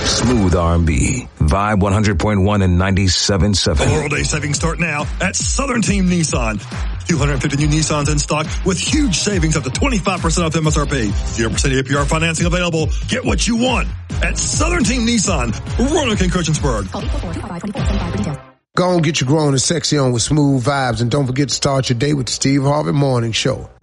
Smooth R&B. Vibe 100.1 and 97.7. Memorial Day savings start now at Southern Team Nissan. 250 new Nissans in stock with huge savings up to 25% off MSRP. 0% APR financing available. Get what you want at Southern Team Nissan, Roanoke and Christiansburg. Go on, get your grown and sexy on with Smooth Vibes, and don't forget to start your day with the Steve Harvey Morning Show.